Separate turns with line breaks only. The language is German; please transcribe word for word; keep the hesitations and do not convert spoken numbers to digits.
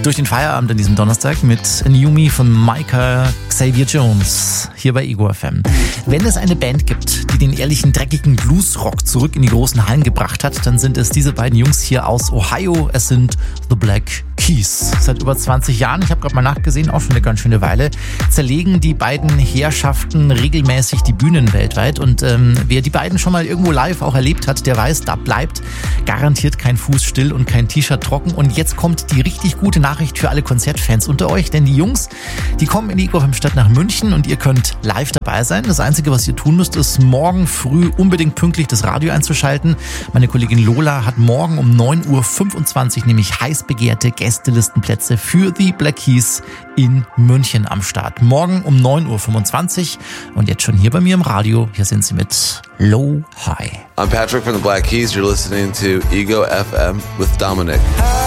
Durch den Feierabend an diesem Donnerstag mit New Me von Micah Xavier Jones hier bei Ego F M. Wenn es eine Band gibt, die den ehrlichen, dreckigen Bluesrock zurück in die großen Hallen gebracht hat, dann sind es diese beiden Jungs hier aus Ohio. Es sind The Black Keys. Seit über zwanzig Jahren, ich habe gerade mal nachgesehen, auch schon eine ganz schöne Weile, zerlegen die beiden Herrschaften regelmäßig die Bühnen weltweit. Und ähm, wer die beiden schon mal irgendwo live auch erlebt hat, der weiß, da bleibt garantiert kein Fuß still und kein T-Shirt trocken. Und jetzt kommt die richtig gute Nachricht für alle Konzertfans unter euch, denn die Jungs, die kommen in die Ego F M-Stadt nach München und ihr könnt live dabei sein. Das Einzige, was ihr tun müsst, ist morgen früh unbedingt pünktlich das Radio einzuschalten. Meine Kollegin Lola hat morgen um neun Uhr fünfundzwanzig nämlich heiß begehrte Gästelistenplätze für die Black Keys in München am Start. Morgen um neun Uhr fünfundzwanzig und jetzt schon hier bei mir im Radio. Hier sind sie mit Low High.
I'm Patrick from the Black Keys. You're listening to Ego F M with Dominic.